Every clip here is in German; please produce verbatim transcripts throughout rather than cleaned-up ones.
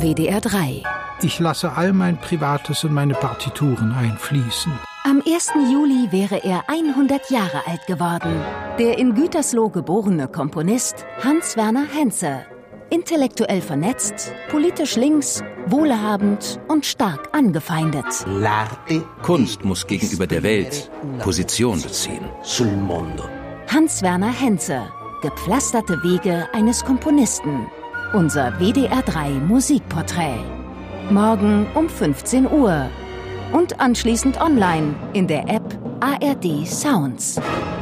W D R drei. Ich lasse all mein Privates in meine Partituren einfließen. Am ersten Juli wäre er hundert Jahre alt geworden. Der in Gütersloh geborene Komponist Hans Werner Henze. Intellektuell vernetzt, politisch links, wohlhabend und stark angefeindet. Kunst muss gegenüber der Welt Position beziehen. Hans Werner Henze. Gepflasterte Wege eines Komponisten. Unser W D R drei Musikporträt. Morgen um fünfzehn Uhr. Und anschließend online in der App A R D Sounds.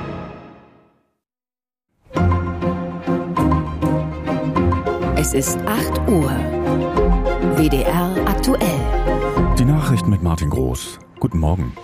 Es ist acht Uhr. W D R aktuell. Die Nachrichten mit Martin Groß. Guten Morgen.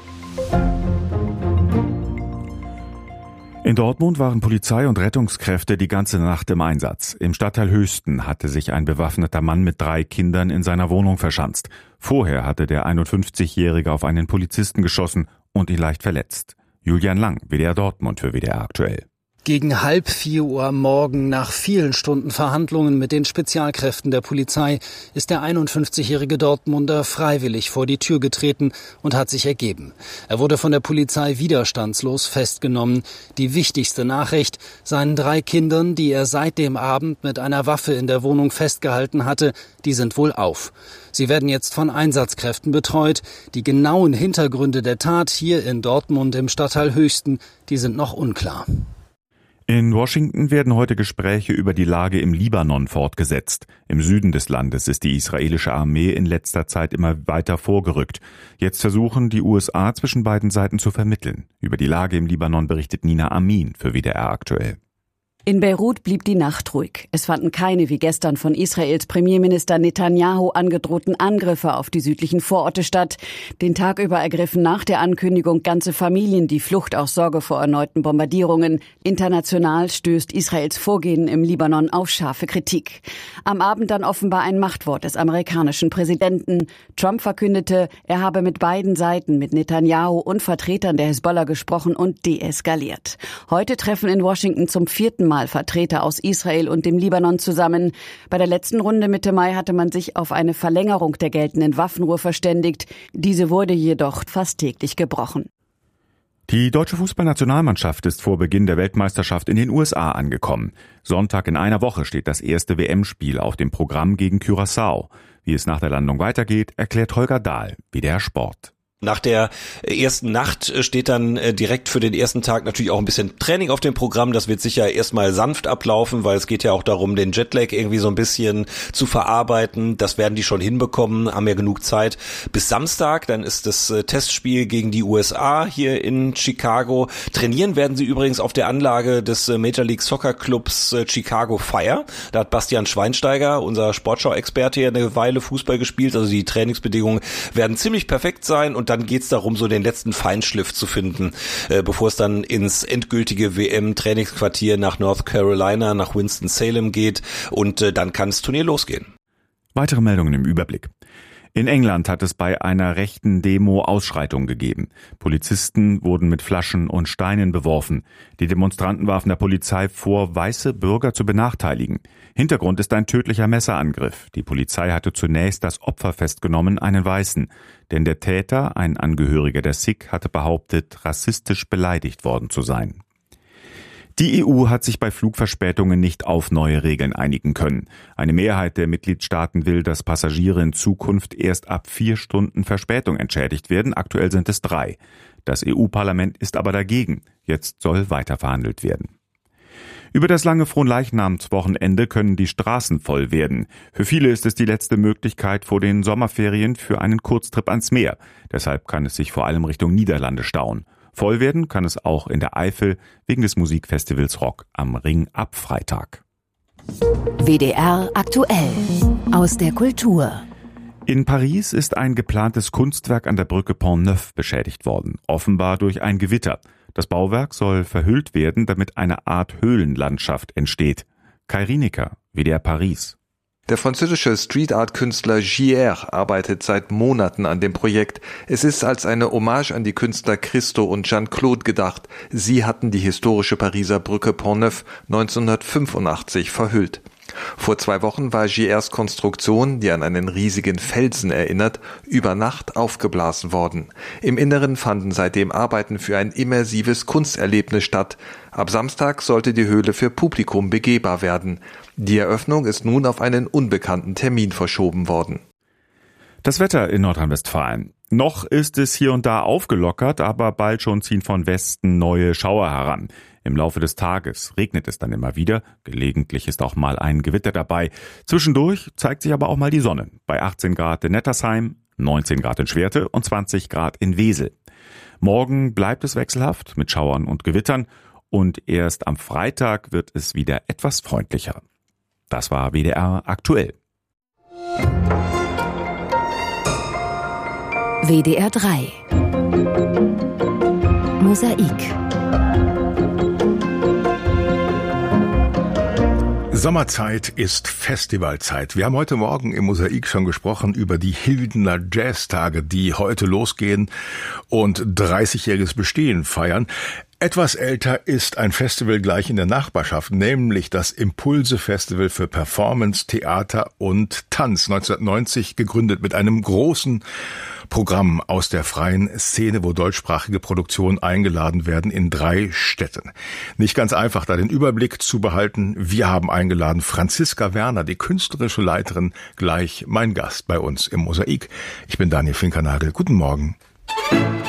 In Dortmund waren Polizei und Rettungskräfte die ganze Nacht im Einsatz. Im Stadtteil Höchsten hatte sich ein bewaffneter Mann mit drei Kindern in seiner Wohnung verschanzt. Vorher hatte der einundfünfzigjährige auf einen Polizisten geschossen und ihn leicht verletzt. Julian Lang, W D R Dortmund für W D R aktuell. Gegen halb vier Uhr am Morgen, nach vielen Stunden Verhandlungen mit den Spezialkräften der Polizei, ist der einundfünfzigjährige Dortmunder freiwillig vor die Tür getreten und hat sich ergeben. Er wurde von der Polizei widerstandslos festgenommen. Die wichtigste Nachricht: seinen drei Kindern, die er seit dem Abend mit einer Waffe in der Wohnung festgehalten hatte, die sind wohlauf. Sie werden jetzt von Einsatzkräften betreut. Die genauen Hintergründe der Tat hier in Dortmund im Stadtteil Höchsten, die sind noch unklar. In Washington werden heute Gespräche über die Lage im Libanon fortgesetzt. Im Süden des Landes ist die israelische Armee in letzter Zeit immer weiter vorgerückt. Jetzt versuchen die U S A zwischen beiden Seiten zu vermitteln. Über die Lage im Libanon berichtet Nina Amin für W D R aktuell. In Beirut blieb die Nacht ruhig. Es fanden keine, wie gestern von Israels Premierminister Netanyahu angedrohten Angriffe auf die südlichen Vororte statt. Den Tag über ergriffen nach der Ankündigung ganze Familien die Flucht aus Sorge vor erneuten Bombardierungen. International stößt Israels Vorgehen im Libanon auf scharfe Kritik. Am Abend dann offenbar ein Machtwort des amerikanischen Präsidenten. Trump verkündete, er habe mit beiden Seiten, mit Netanyahu und Vertretern der Hisbollah gesprochen und deeskaliert. Heute treffen in Washington zum vierten Mal Vertreter aus Israel und dem Libanon zusammen. Bei der letzten Runde Mitte Mai hatte man sich auf eine Verlängerung der geltenden Waffenruhe verständigt. Diese wurde jedoch fast täglich gebrochen. Die deutsche Fußballnationalmannschaft ist vor Beginn der Weltmeisterschaft in den U S A angekommen. Sonntag in einer Woche steht das erste W M-Spiel auf dem Programm gegen Curaçao. Wie es nach der Landung weitergeht, erklärt Holger Dahl, W D R Sport. Nach der ersten Nacht steht dann direkt für den ersten Tag natürlich auch ein bisschen Training auf dem Programm. Das wird sicher erstmal sanft ablaufen, weil es geht ja auch darum, den Jetlag irgendwie so ein bisschen zu verarbeiten. Das werden die schon hinbekommen, haben ja genug Zeit. Bis Samstag, dann ist das Testspiel gegen die U S A hier in Chicago. Trainieren werden sie übrigens auf der Anlage des Major League Soccer Clubs Chicago Fire. Da hat Bastian Schweinsteiger, unser Sportschau-Experte, hier eine Weile Fußball gespielt. Also die Trainingsbedingungen werden ziemlich perfekt sein und dann geht's darum, so den letzten Feinschliff zu finden, äh, bevor es dann ins endgültige W M-Trainingsquartier nach North Carolina, nach Winston-Salem geht und äh, dann kann das Turnier losgehen. Weitere Meldungen im Überblick. In England hat es bei einer rechten Demo Ausschreitungen gegeben. Polizisten wurden mit Flaschen und Steinen beworfen. Die Demonstranten warfen der Polizei vor, weiße Bürger zu benachteiligen. Hintergrund ist ein tödlicher Messerangriff. Die Polizei hatte zunächst das Opfer festgenommen, einen Weißen. Denn der Täter, ein Angehöriger der Sikh, hatte behauptet, rassistisch beleidigt worden zu sein. Die E U hat sich bei Flugverspätungen nicht auf neue Regeln einigen können. Eine Mehrheit der Mitgliedstaaten will, dass Passagiere in Zukunft erst ab vier Stunden Verspätung entschädigt werden. Aktuell sind es drei. Das E U-Parlament ist aber dagegen. Jetzt soll weiterverhandelt werden. Über das lange Fronleichnamswochenende können die Straßen voll werden. Für viele ist es die letzte Möglichkeit vor den Sommerferien für einen Kurztrip ans Meer. Deshalb kann es sich vor allem Richtung Niederlande stauen. Voll werden kann es auch in der Eifel wegen des Musikfestivals Rock am Ring ab Freitag. W D R aktuell aus der Kultur. In Paris ist ein geplantes Kunstwerk an der Brücke Pont-Neuf beschädigt worden, offenbar durch ein Gewitter. Das Bauwerk soll verhüllt werden, damit eine Art Höhlenlandschaft entsteht. Kai Rienecker, W D R Paris. Der französische Street-Art-Künstler J R arbeitet seit Monaten an dem Projekt. Es ist als eine Hommage an die Künstler Christo und Jeanne-Claude gedacht. Sie hatten die historische Pariser Brücke Pont-Neuf neunzehnhundertfünfundachtzig verhüllt. Vor zwei Wochen war J Rs Konstruktion, die an einen riesigen Felsen erinnert, über Nacht aufgeblasen worden. Im Inneren fanden seitdem Arbeiten für ein immersives Kunsterlebnis statt. Ab Samstag sollte die Höhle für Publikum begehbar werden. Die Eröffnung ist nun auf einen unbekannten Termin verschoben worden. Das Wetter in Nordrhein-Westfalen. Noch ist es hier und da aufgelockert, aber bald schon ziehen von Westen neue Schauer heran. Im Laufe des Tages regnet es dann immer wieder. Gelegentlich ist auch mal ein Gewitter dabei. Zwischendurch zeigt sich aber auch mal die Sonne. Bei achtzehn Grad in Nettersheim, neunzehn Grad in Schwerte und zwanzig Grad in Wesel. Morgen bleibt es wechselhaft mit Schauern und Gewittern. Und erst am Freitag wird es wieder etwas freundlicher. Das war W D R aktuell. W D R drei Mosaik. Sommerzeit ist Festivalzeit. Wir haben heute Morgen im Mosaik schon gesprochen über die Hildener Jazztage, die heute losgehen und dreißigjähriges Bestehen feiern. Etwas älter ist ein Festival gleich in der Nachbarschaft, nämlich das Impulse-Festival für Performance, Theater und Tanz, neunzehnhundertneunzig gegründet mit einem großen Programm aus der freien Szene, wo deutschsprachige Produktionen eingeladen werden in drei Städten. Nicht ganz einfach, da den Überblick zu behalten. Wir haben eingeladen Franziska Werner, die künstlerische Leiterin, gleich mein Gast bei uns im Mosaik. Ich bin Daniel Finkernagel. Guten Morgen.